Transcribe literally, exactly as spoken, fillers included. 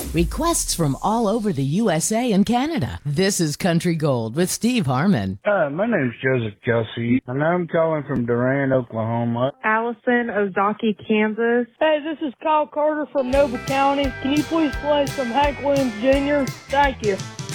Requests from all over the U S A and Canada. This is Country Gold with Steve Harmon. Hi, my name's Joseph Kelsey, and I'm calling from Durant, Oklahoma. Allison Ozaki, Kansas. Hey, this is Kyle Carter from Noble County. Can you please play some Hank Williams Junior? Thank you.